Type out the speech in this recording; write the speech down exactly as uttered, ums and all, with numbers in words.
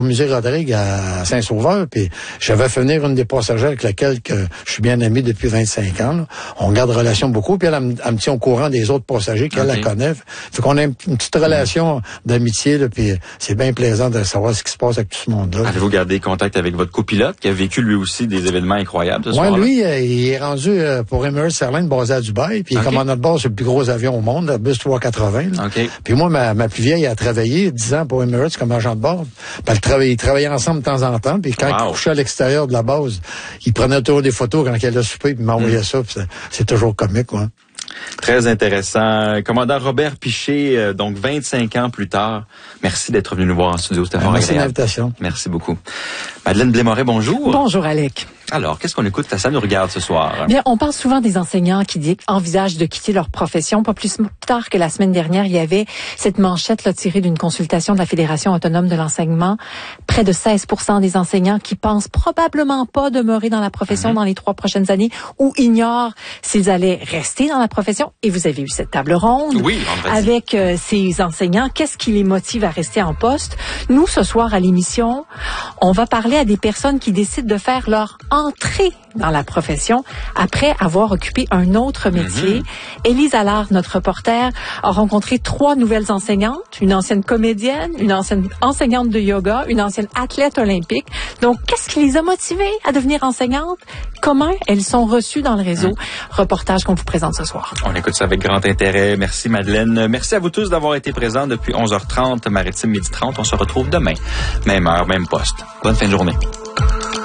au musée Rodrigue à Saint-Sauveur, puis j'avais fait venir une des passagères avec laquelle que je suis bien ami depuis vingt-cinq ans. Là. On garde relation beaucoup, puis elle, elle, me- elle me tient au courant des autres passagers qu'elle Okay. la connaît. Fait qu'on a une, une petite relation mmh. d'amitié, là, puis c'est bien plaisant de savoir ce qui se passe avec tout ce monde-là. Avez-vous gardé contact avec votre copilote qui a vécu lui aussi des événements incroyables ce Ouais, soir-là? lui, euh, il est rendu euh, pour Emirates Airlines basé à Dubaï, puis il est Okay. commandant de bord sur le plus gros avion au monde, Airbus trois cent quatre-vingts. Là. OK. Puis moi, ma, ma plus vieille a travaillé dix ans pour Emirates comme agent de bord. Puis elle travaillait, ils travaillaient ensemble de temps en temps. Puis quand Wow. ils couchaient à l'extérieur de la base, ils prenaient toujours des photos quand elle a soupé, puis m'envoyaient mm. ça. Puis c'est, c'est toujours comique, quoi. Très intéressant. Commandant Robert Piché, euh, donc vingt-cinq ans plus tard. Merci d'être venu nous voir en studio. C'était fort Merci de agréable. l'invitation. Merci beaucoup. Madeleine Blais-Moret, bonjour. Bonjour, Alec. Alors, qu'est-ce qu'on écoute? Ça nous regarde ce soir. Bien, on parle souvent des enseignants qui disent, envisagent de quitter leur profession. Pas plus tard que la semaine dernière, il y avait cette manchette là, tirée d'une consultation de la Fédération autonome de l'enseignement. Près de seize pour cent des enseignants qui pensent probablement pas demeurer dans la profession mm-hmm. dans les trois prochaines années ou ignorent s'ils allaient rester dans la profession. Et vous avez eu cette table ronde oui, avec euh, ces enseignants. Qu'est-ce qui les motive à rester en poste? Nous, ce soir, à l'émission, on va parler à des personnes qui décident de faire leur entrée dans la profession après avoir occupé un autre métier. Mm-hmm. Élise Allard, notre reporter, a rencontré trois nouvelles enseignantes, une ancienne comédienne, une ancienne enseignante de yoga, une ancienne athlète olympique. Donc, qu'est-ce qui les a motivées à devenir enseignantes? Comment elles sont reçues dans le réseau? Mm. Reportage qu'on vous présente ce soir. On écoute ça avec grand intérêt. Merci Madeleine. Merci à vous tous d'avoir été présents depuis onze heures trente, Maritime midi trente. On se retrouve demain. Même heure, même poste. Bonne fin de journée.